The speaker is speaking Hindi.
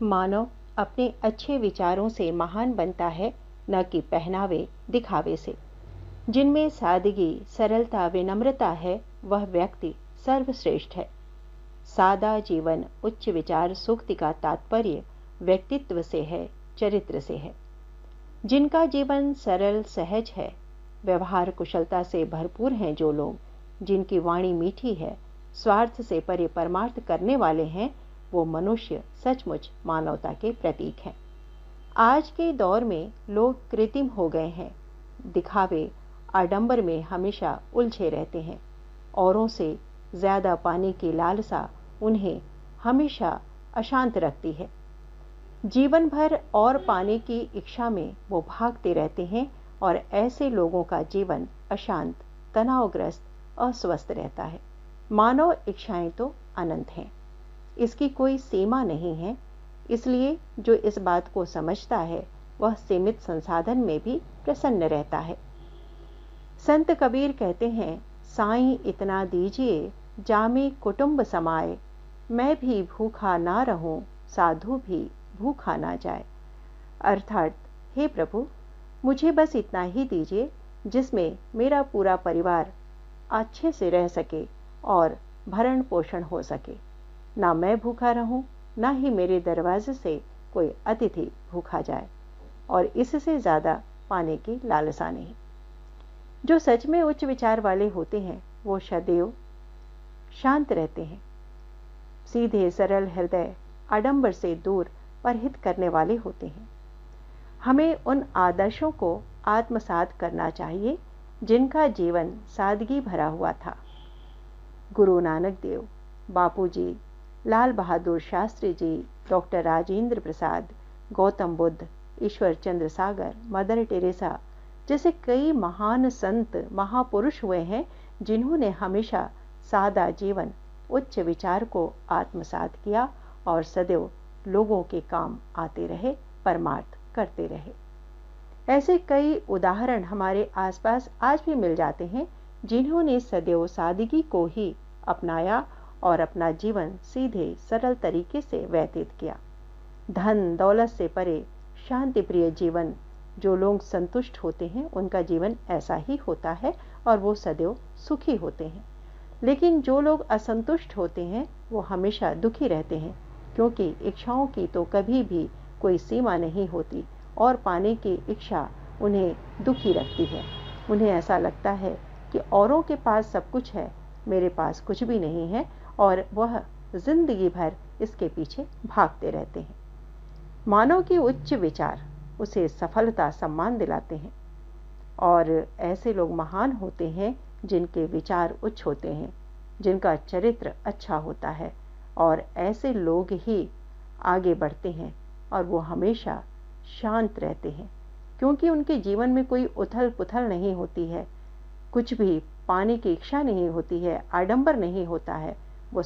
मानव अपने अच्छे विचारों से महान बनता है, न कि पहनावे दिखावे से। जिनमें सादगी, सरलता, विनम्रता है, वह व्यक्ति सर्वश्रेष्ठ है। सादा जीवन, उच्च विचार सूक्ति का तात्पर्य व्यक्तित्व से है, चरित्र से है। जिनका जीवन सरल सहज है, व्यवहार कुशलता से भरपूर हैं जो लोग, जिनकी वाणी मीठी है, स्वार्थ से परे परमार्थ करने वाले हैं, वो मनुष्य सचमुच मानवता के प्रतीक हैं। आज के दौर में लोग कृत्रिम हो गए हैं, दिखावे, आडंबर में हमेशा उलझे रहते हैं। औरों से ज्यादा पाने की लालसा उन्हें हमेशा अशांत रखती है। जीवन भर और पाने की इच्छा में वो भागते रहते हैं और ऐसे लोगों का जीवन अशांत, तनावग्रस्त, अस्वस्थ रहता है। मानव इच्छाएं तो अनंत हैं, इसकी कोई सीमा नहीं है। इसलिए जो इस बात को समझता है वह सीमित संसाधन में भी प्रसन्न रहता है। संत कबीर कहते हैं, साईं इतना दीजिए जामे कुटुंब समाए, मैं भी भूखा ना रहूं, साधु भी भूखा ना जाए। अर्थात, हे प्रभु, मुझे बस इतना ही दीजिए जिसमें मेरा पूरा परिवार अच्छे से रह सके और भरण पोषण हो सके। ना मैं भूखा रहूं, ना ही मेरे दरवाजे से कोई अतिथि भूखा जाए, और इससे ज्यादा पाने की लालसा नहीं। जो सच में उच्च विचार वाले होते हैं वो सदैव शांत रहते हैं, सीधे सरल हृदय, आडंबर से दूर परहित करने वाले होते हैं। हमें उन आदर्शों को आत्मसात करना चाहिए जिनका जीवन सादगी भरा हुआ था। गुरु नानक देव, बापू जी, लाल बहादुर शास्त्री जी, डॉक्टर राजेंद्र प्रसाद, गौतम बुद्ध, ईश्वर चंद्र सागर, मदर टेरेसा जैसे कई महान संत महापुरुष हुए हैं जिन्होंने हमेशा सादा जीवन, उच्च विचार को आत्मसात किया और सदैव लोगों के काम आते रहे, परमार्थ करते रहे। ऐसे कई उदाहरण हमारे आसपास आज भी मिल जाते हैं जिन्होंने सदैव सादगी को ही अपनाया और अपना जीवन सीधे सरल तरीके से व्यतीत किया। धन दौलत से परे शांति प्रिय जीवन, जो लोग संतुष्ट होते हैं उनका जीवन ऐसा ही होता है और वो सदैव सुखी होते हैं। लेकिन जो लोग असंतुष्ट होते हैं वो हमेशा दुखी रहते हैं, क्योंकि इच्छाओं की तो कभी भी कोई सीमा नहीं होती और पाने की इच्छा उन्हें दुखी रखती है। उन्हें ऐसा लगता है कि औरों के पास सब कुछ है, मेरे पास कुछ भी नहीं है, और वह जिंदगी भर इसके पीछे भागते रहते हैं। मानव के उच्च विचार उसे सफलता, सम्मान दिलाते हैं, और ऐसे लोग महान होते हैं जिनके विचार उच्च होते हैं, जिनका चरित्र अच्छा होता है, और ऐसे लोग ही आगे बढ़ते हैं और वो हमेशा शांत रहते हैं, क्योंकि उनके जीवन में कोई उथल पुथल नहीं होती है, कुछ भी पाने की इच्छा नहीं होती है, आडंबर नहीं होता है,